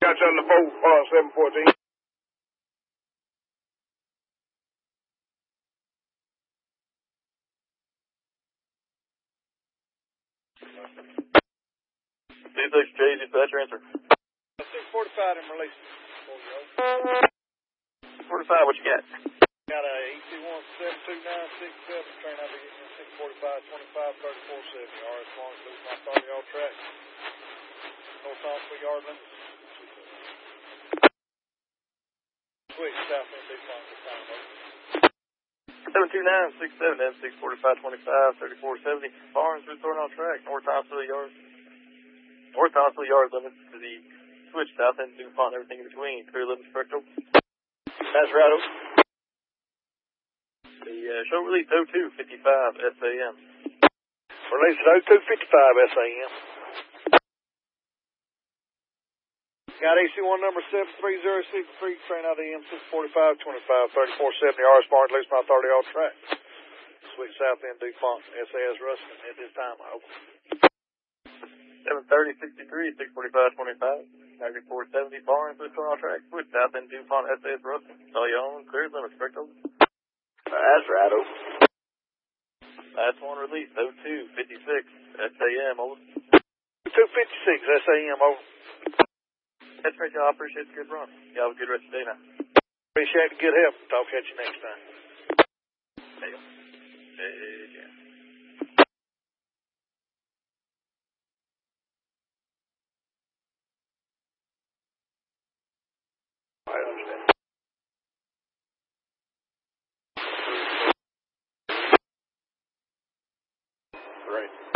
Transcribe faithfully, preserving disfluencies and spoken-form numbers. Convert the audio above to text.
Got you on the boat, uh, seven fourteen. D six J, dispatcher answer. six forty-five and release. forty-five, what you got? Got a E C one seven two nine six seven, train out of six forty-five twenty-five thirty-four seventy. R S one, lose my authority all track. North Thompson yard limit. Switch, south end, big fine, good time, over. seven two nine six seven, M six forty-five twenty-five thirty-four seventy. Barnes, restoring on track. North Thompson yard. North Thompson yard limits to the switch, south end, DuPont, everything in between. Clear limits, correct, over. That's right, over. The uh, show release oh two fifty-five S A M. Release at oh two fifty-five S A M. Got A C one number seven three zero six three, train out of the M six forty-five twenty-five thirty-four seventy. R S Barnes, lose my authority all track. Switch south end, DuPont, S A S Ruskin at this time, over. seven thirty sixty-three, six forty-five twenty-five, thirty-four seventy. Barnes, restoring on track. Switch south end, DuPont, S A S Ruskin. All you own, clear limits, correct, over. That's right, over. Last one release, oh two fifty-six S A M, over. two fifty-six S A M, over. That's right, y'all. I appreciate the good run. Y'all have a good rest of the day now. Appreciate the good help. Talk at you next time. There you go. Hey, yeah. I understand. Great.